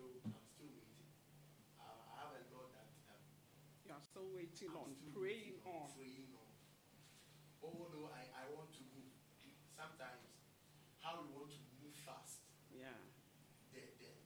So I'm still waiting. I have a lot that You are still waiting I'm on, still praying waiting on. praying on. Although I want to move, sometimes how we want to move fast, Yeah. the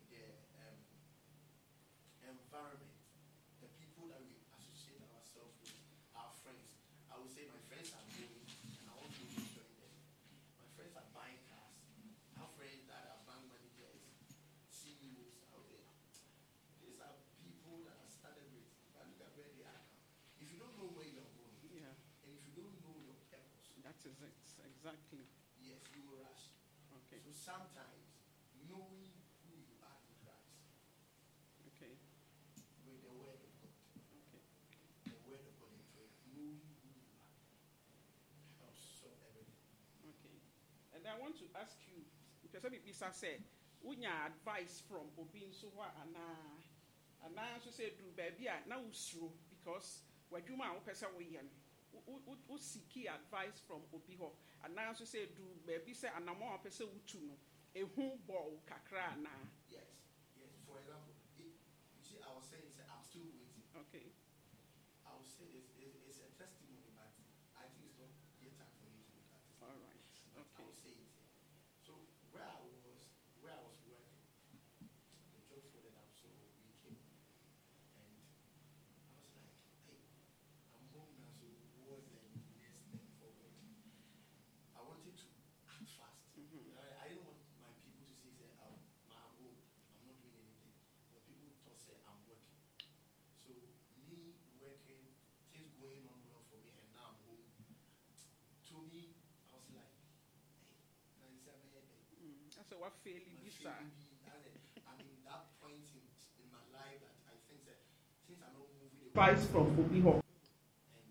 environment, the people that we associate ourselves with, our friends. I would say my friends are moving, and I want to join them. My friends are buying cars. I have friends that are bank managers, CEOs. I would say these are people that are started with. But look at where they are now. If you don't know where you're going, Yeah. and if you don't know your purpose, That is it. Exactly. yes, you will rush. Okay. So sometimes knowing who you are in Christ Okay. with the word of God, Okay. the word of God in prayer, knowing who you are, helps solve everything. Okay. And I want to ask you, because Bisa said, unya advice from Obin Suwa and I also say do baby now usro because what you ma pesa we seek advice from Obiho and I also say do baby say and I'm more pesa utu no a who ball kakra na. Yes, yes. For example, you see, I was saying I'm still waiting. Okay. I will say this it's a testimony, but I think it's not yet time for me to do that. All right. I Okay. will say it here. So where I was working, the job folded up, so we came, and I was like, hey, I'm home now, so what's the next step forward? I wanted to act fast. I didn't want my people to say, oh, I'm home, I'm not doing anything. But people thought, say, I'm working. So me working, things going on well for me, and now I'm home. To me, I was like, hey, That's what failing Bisa. I'm in that point in my life that I think that things are not moving. Advice from Obiho. And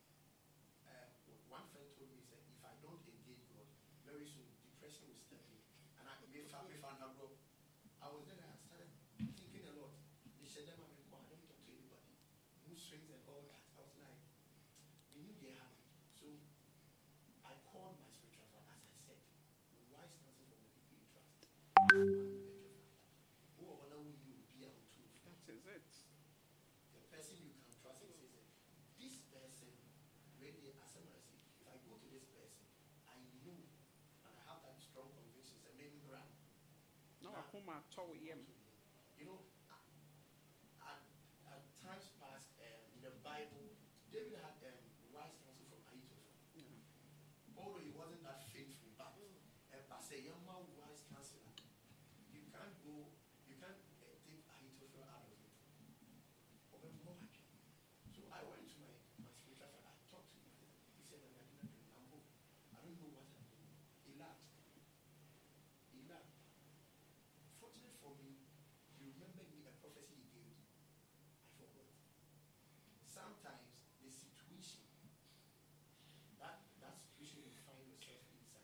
one friend told me, said, if I don't engage God, very soon depression will step in. And I was there and I started thinking a lot. They said, I don't talk to anybody. Mood swings and all that. I was like, they knew they had it. So I called my spiritual father, as I said, wise counsel from the people you trust. That is it. The person you can trust and says, this person, really, as someone I say, if I go to this person, I know and I have that strong conviction, it's a main brand. No, I come out to him. You know, at times past in the Bible, David had wise counsel from Ahithophel. Although he wasn't that faithful, but as a young man, wise counselor, you can't take Ahithophel out of it. So I went to my spiritual father, I talked to him. He said, I'm home. I don't know what I'm doing. He laughed. Fortunately for me, he remembered me a prophecy he gave me. I forgot. Sometimes the situation, that situation you find yourself inside,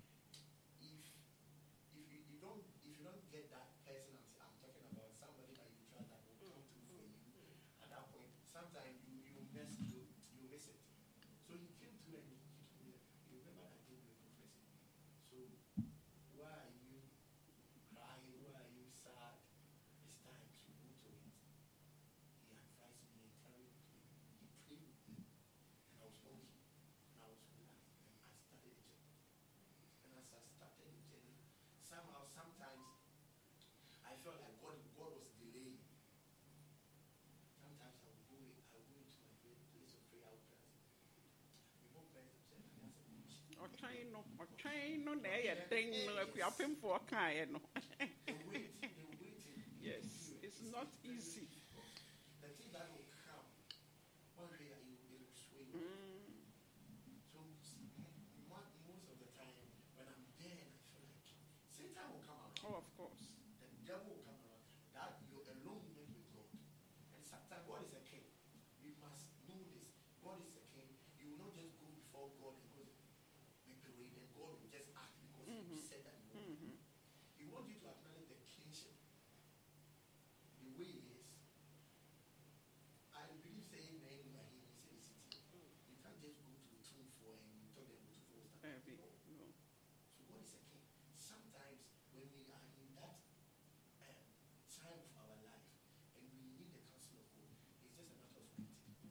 if you don't get that person I'm talking about, somebody that you trust that will come through for you at that point, sometimes you miss it. So he came through and he told me, you remember I gave you a prophecy. So why are you crying? Why are you sad? It's time to go to it. He advised me, encouraged me, he prayed with me, and I was okay, and I was relaxed, and I started the journey. And as I started the journey, sometimes I felt like God was delaying. Sometimes I would go into my place of prayer, I would pray. We both prayed the prayer, and I said, No, they are thing like we are paying for a car. the waiting. Yes, it's not easy. The thing that will